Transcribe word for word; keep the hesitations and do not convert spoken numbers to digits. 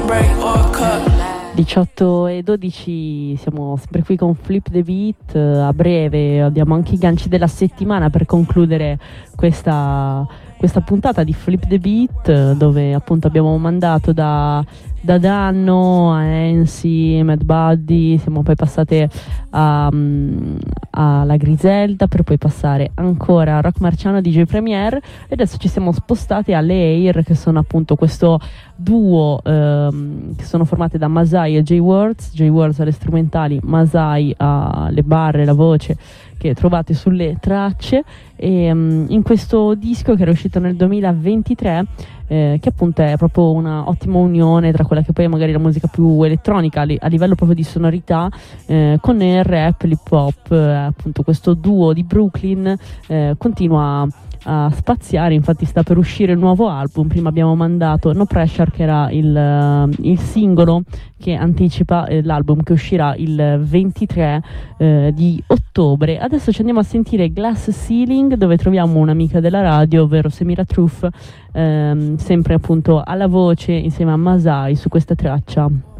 diciotto e dodici, siamo sempre qui con Flip the Beat. A breve abbiamo anche i ganci della settimana per concludere questa, questa puntata di Flip the Beat, dove appunto abbiamo mandato da, da Danno a Nancy, Mad Buddy, siamo poi passate a, alla Griselda, per poi passare ancora a Rock Marciano, D J Premier, e adesso ci siamo spostati alle Air, che sono appunto questo duo ehm, che sono formate da Masai e J-Words. J-Words alle strumentali, Masai alle barre, la voce, che trovate sulle tracce. E um, in questo disco, che era uscito nel duemilaventitré, eh, che appunto è proprio una ottima unione tra quella che poi è magari la musica più elettronica a, li- a livello proprio di sonorità, eh, con il rap, l'hip hop, eh, appunto questo duo di Brooklyn eh, continua a a spaziare. Infatti sta per uscire il nuovo album. Prima abbiamo mandato No Pressure, che era il, uh, il singolo che anticipa eh, l'album che uscirà il ventitré eh, di ottobre. Adesso ci andiamo a sentire Glass Ceiling, dove troviamo un'amica della radio, ovvero Semira Truth, ehm, sempre appunto alla voce insieme a Masai su questa traccia.